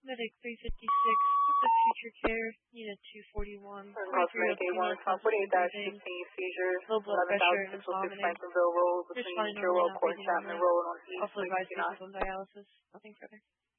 Medic 356, with the future care, unit 241, Cause Medic A1, 48-16, seizures, low blood pressure, and 11,606 vomiting. Franklinville Road, between Responding Mural normally, not Court, breathing Chapman normally. Road on East Also advised 69. patients on dialysis. Nothing further.